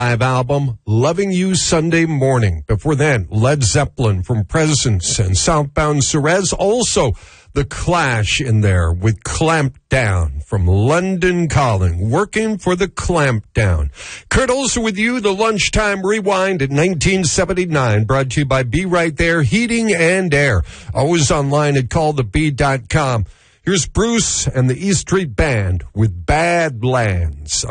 live album, Loving You Sunday Morning. Before then, Led Zeppelin from Presence and Southbound Ceres. Also, The Clash in there with Clamped Down from London Calling, working for the Clampdown. Kurt Olson with you, the Lunchtime Rewind in 1979, brought to you by Be Right There Heating and Air. Always online at callthebee.com. Here's Bruce and the E Street Band with Badlands.